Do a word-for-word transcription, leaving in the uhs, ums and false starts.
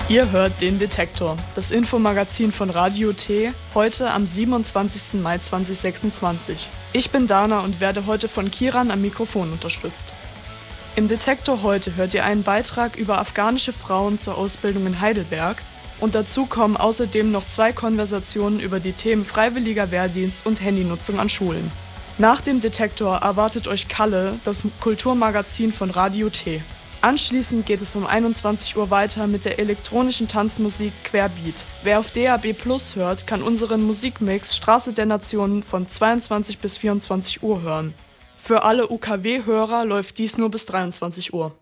Ihr hört den Detektor, das Infomagazin von Radio T, heute am siebenundzwanzigsten Mai zweitausendsechsundzwanzig. Ich bin Dana und werde heute von Kiran am Mikrofon unterstützt. Im Detektor heute hört ihr einen Beitrag über afghanische Frauen zur Ausbildung in Heidelberg und dazu kommen außerdem noch zwei Konversationen über die Themen freiwilliger Wehrdienst und Handynutzung an Schulen. Nach dem Detektor erwartet euch Kalle, das Kulturmagazin von Radio T. Anschließend geht es um einundzwanzig Uhr weiter mit der elektronischen Tanzmusik Querbeat. Wer auf D A B Plus hört, kann unseren Musikmix Straße der Nationen von zweiundzwanzig bis vierundzwanzig Uhr hören. Für alle U K W-Hörer läuft dies nur bis dreiundzwanzig Uhr.